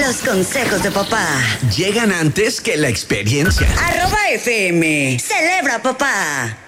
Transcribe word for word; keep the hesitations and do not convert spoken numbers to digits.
Los consejos de papá llegan antes que la experiencia. Arroba F M. Celebra, papá.